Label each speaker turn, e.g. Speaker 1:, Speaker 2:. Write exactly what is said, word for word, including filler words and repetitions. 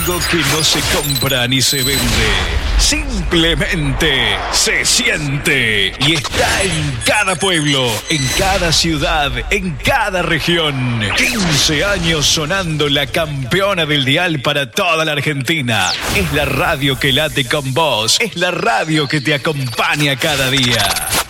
Speaker 1: Algo que no se compra ni se vende. Simplemente se siente y está en cada pueblo, en cada ciudad, en cada región. quince años sonando la campeona del dial para toda la Argentina. Es la radio que late con vos, es la radio que te acompaña cada día.